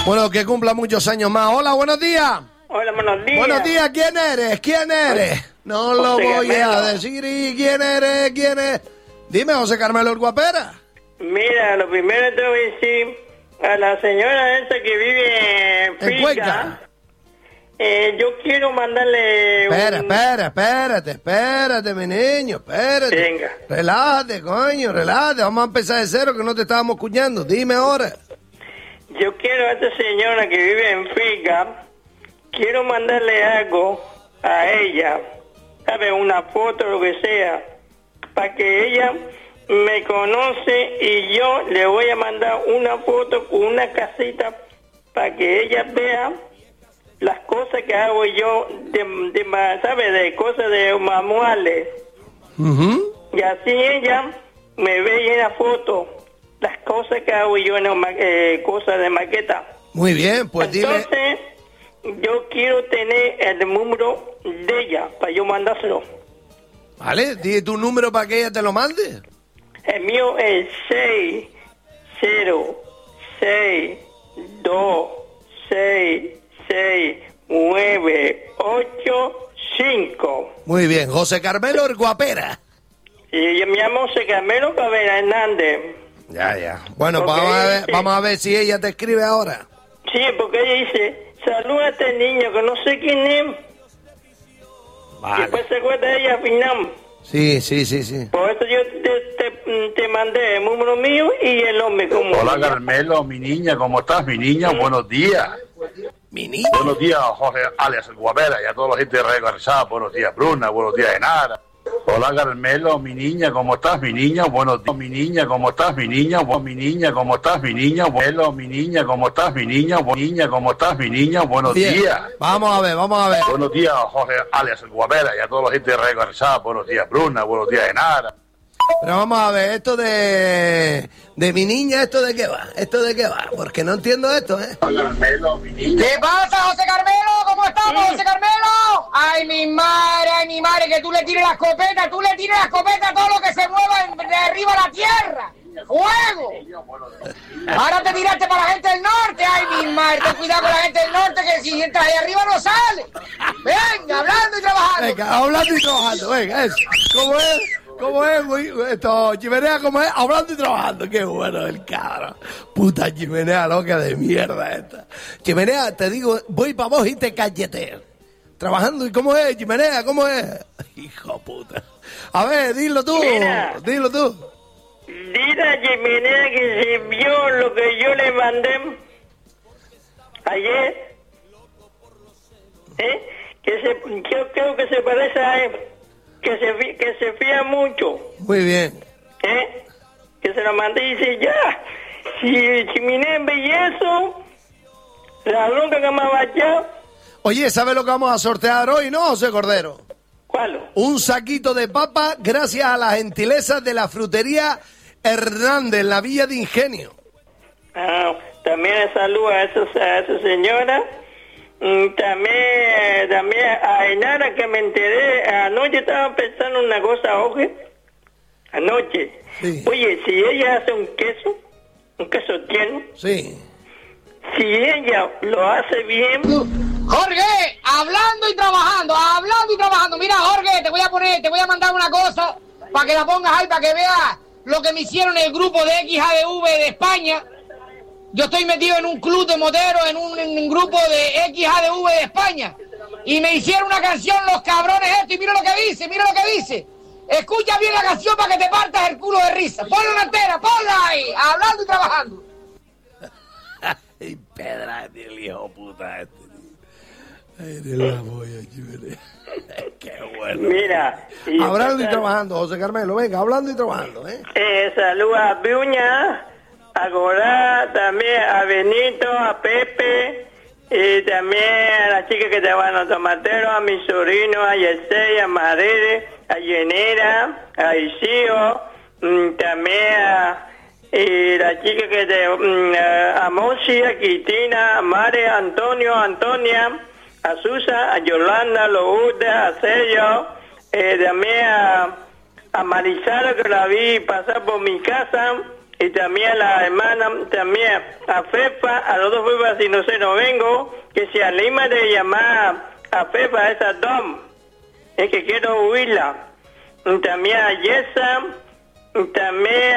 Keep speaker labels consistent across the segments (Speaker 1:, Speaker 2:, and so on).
Speaker 1: Bueno, que cumpla muchos años más. Hola, buenos días.
Speaker 2: Hola, buenos días.
Speaker 1: Buenos días, ¿quién eres? ¿Quién eres? No lo
Speaker 2: José
Speaker 1: voy a
Speaker 2: Carmelo.
Speaker 1: decir. ¿Y quién eres? ¿Quién es? Dime, José Carmelo Urguapera.
Speaker 2: Mira, lo primero te voy a decir a la señora esa que vive en
Speaker 1: En Cuenca.
Speaker 2: yo quiero mandarle
Speaker 1: Espérate, mi niño, espérate.
Speaker 2: Venga.
Speaker 1: Relájate, coño, relájate. Vamos a empezar de cero, que no te estábamos escuchando. Dime ahora.
Speaker 2: Yo quiero a esta señora que vive en Fica, quiero mandarle algo a ella, ¿sabes? Una foto, lo que sea, para que ella me conoce y yo le voy a mandar una foto con una casita para que ella vea las cosas que hago yo, ¿sabes? De cosas de manuales.
Speaker 1: Ujú.
Speaker 2: Y así ella me ve en la foto las cosas que hago yo en cosas de maqueta.
Speaker 1: Muy bien, pues dile.
Speaker 2: Entonces, yo quiero tener el número de ella para yo mandárselo.
Speaker 1: Vale, di tu número para que ella te lo mande.
Speaker 2: El mío es 606266985.
Speaker 1: Muy bien, José Carmelo Urguapera.
Speaker 2: Y yo me llamo José Carmelo Cabrera Hernández.
Speaker 1: Ya. Bueno, pues
Speaker 2: Ok,
Speaker 1: vamos a ver si ella te escribe ahora.
Speaker 2: Sí, porque ella dice, saluda a este niño que no sé quién es.
Speaker 1: Vale.
Speaker 2: Después se acuerda de ella al final.
Speaker 1: Sí.
Speaker 2: Por eso yo te mandé el número mío y el nombre. Como
Speaker 3: Hola Carmelo, mi niña, ¿cómo estás? Mi niña, buenos días.
Speaker 1: Mi niño.
Speaker 3: Buenos días, Jorge alias el Guapera y a toda la gente de Radio Garzá. Buenos días, Bruna, buenos días, Enara. Hola Carmelo, mi niña, ¿cómo estás? Mi niña, buenos días. Mi niña, ¿cómo estás? Mi niña, mi niña, ¿cómo estás? Mi niña, bueno, mi niña, ¿cómo estás? Mi niña, ¿cómo estás? Mi niña, buenos
Speaker 1: Bien.
Speaker 3: días.
Speaker 1: Vamos a ver.
Speaker 3: Buenos días, Jorge alias el Guapera y a toda la gente de Radio Garzá. Buenos días, Bruna, buenos días, Enara.
Speaker 1: Pero vamos a ver, esto de mi niña, ¿esto de qué va? Porque no entiendo esto, ¿eh?
Speaker 3: Carmelo, mi niña.
Speaker 4: ¿Qué pasa, José Carmelo? ¿Cómo estamos, José Carmelo? Ay, mi madre, que tú le tires la escopeta a todo lo que se mueva de arriba a la tierra. ¡Fuego! Ahora te tiraste para la gente del norte. Ay, mi madre, ten cuidado con la gente del norte, que si entras ahí arriba no sale. Venga, hablando y trabajando.
Speaker 1: Venga, hablando y trabajando, venga, eso. ¿Cómo es, güey? Esto, Chimenea, ¿cómo es? Hablando y trabajando. Qué bueno el cabrón. Puta Chimenea loca de mierda esta. Chimenea, te digo, voy para vos y te calleteo. Trabajando, ¿y cómo es, Chimenea? ¿Cómo es? Hijo puta. A ver, dilo tú.
Speaker 2: Mira.
Speaker 1: Dilo tú.
Speaker 2: Dile a Jimenea que se vio lo que yo le mandé ayer. Yo creo que se parece a él. Que se fía mucho.
Speaker 1: Muy bien.
Speaker 2: Que se lo mandé y dice, ya. Si Jimenea ve eso, la bronca que me va a echar.
Speaker 1: Oye, ¿sabes lo que vamos a sortear hoy, no, José Cordero?
Speaker 2: ¿Cuál?
Speaker 1: Un saquito de papa gracias a las gentilezas de la frutería Hernández, en la Villa de Ingenio.
Speaker 2: También le saludo a esa señora. También a Enara, que me enteré. Anoche estaba pensando una cosa, oye. Anoche.
Speaker 1: Sí.
Speaker 2: Oye, si ella hace un queso tierno,
Speaker 1: Sí.
Speaker 2: si ella lo hace bien,
Speaker 4: Jorge, hablando y trabajando. Mira, Jorge, te voy a mandar una cosa para que la pongas ahí, para que veas lo que me hicieron en el grupo de XADV de España. Yo estoy metido en un club de moteros, en un grupo de XADV de España. Y me hicieron una canción, los cabrones estos, y mira lo que dice. Escucha bien la canción para que te partas el culo de risa. Ponla entera, ponla ahí, hablando y trabajando.
Speaker 1: Ay, pedra, el hijo puta este. Ay, de la boya, Chimenea. Qué bueno.
Speaker 2: mira.
Speaker 1: Hablando y trabajando, José Carmelo, venga, hablando y trabajando, ¿eh?
Speaker 2: Saluda a Bruña, a Gorá, también a Benito, a Pepe, y también a la chica que trabaja en los tomateros, a mi sobrino, a Yesey, a Marere, a Yenera, a Isío, también a la chica que a Mosi, a Cristina, a Mare, a Antonio, a Antonia, a Susa, a Yolanda, a Lourdes, a Sergio, también a Marisara, que la vi pasar por mi casa, y también a la hermana, también a Fefa, a los dos Fefas, si no sé, no vengo, que se anima de llamar a Fefa, a esa Dom, es que quiero oírla. Y también a Yesa, y también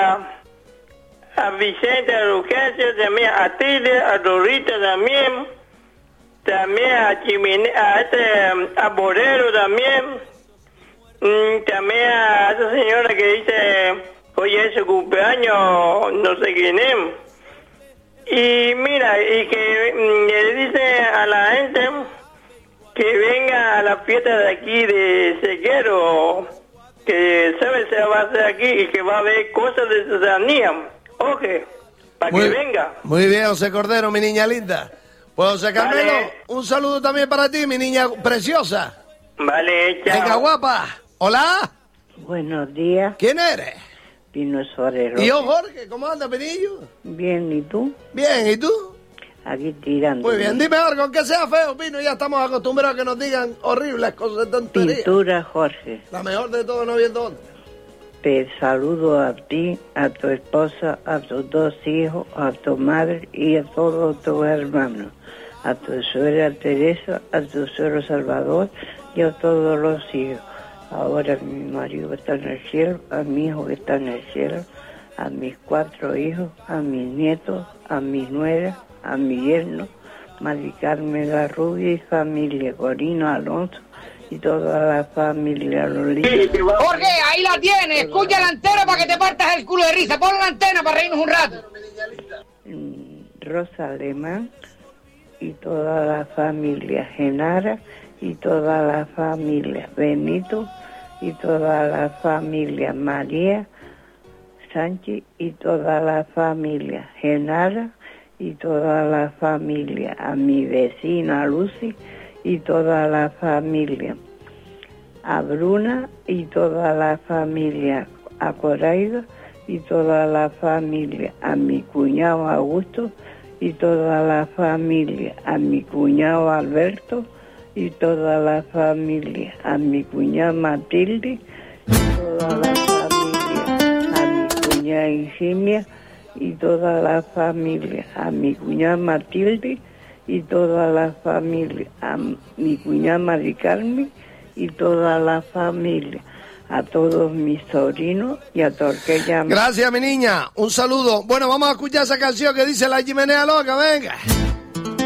Speaker 2: a Vicente, a Lucrecia, también a Tilde, a Dorita también a a Borero también, también a esa señora que dice, oye, es su cumpleaños, no sé quién es. Y mira, y que le dice a la gente que venga a la fiesta de aquí de Seguero, que sabe se va a hacer aquí y que va a haber cosas de ciudadanía. Oje, para que venga.
Speaker 1: Muy bien, José Cordero, mi niña linda. Pues José Carmelo, un saludo también para ti, mi niña preciosa.
Speaker 2: Vale, chao.
Speaker 1: Venga, guapa. Hola.
Speaker 5: Buenos días.
Speaker 1: ¿Quién eres?
Speaker 5: Pino Suárez.
Speaker 1: Y yo, Jorge, ¿cómo andas, Pinillo?
Speaker 5: Bien, ¿y tú?
Speaker 1: Bien, ¿y tú?
Speaker 5: Aquí tirando.
Speaker 1: Muy bien, dime algo, aunque sea feo, Pino, ya estamos acostumbrados a que nos digan horribles cosas de tonterías.
Speaker 5: Pintura Jorge.
Speaker 1: La mejor de todo, no viendo dónde.
Speaker 5: Te saludo a ti, a tu esposa, a tus dos hijos, a tu madre y a todos tus hermanos. A tu suegra Teresa, a tu suegro Salvador y a todos los hijos. Ahora mi marido que está en el cielo, a mi hijo que está en el cielo, a mis 4 hijos, a mis nietos, a mis nueras, a mi yerno, Mari Carmen La Rubia y familia, Corino Alonso y toda la familia Lolita.
Speaker 4: Jorge, ahí la tienes, escucha la antena para que te partas el culo de risa, pon la antena para reírnos un rato.
Speaker 5: Rosa Alemán y toda la familia Genara y toda la familia Benito y toda la familia María Sánchez y toda la familia Genara y toda la familia a mi vecina Lucy y toda la familia a Bruna y toda la familia a Coraida y toda la familia a mi cuñado Augusto y toda la familia a mi cuñado Alberto y toda la familia a mi cuñada Matilde y toda la familia a mi cuñada Ingenia y toda la familia a mi cuñada Matilde y toda la familia a mi cuñada Mari Carmen y toda la familia a todos mis sobrinos y a Torquella.
Speaker 1: Gracias, mi niña. Un saludo. Bueno, vamos a escuchar esa canción que dice La Chimenea Loca, venga.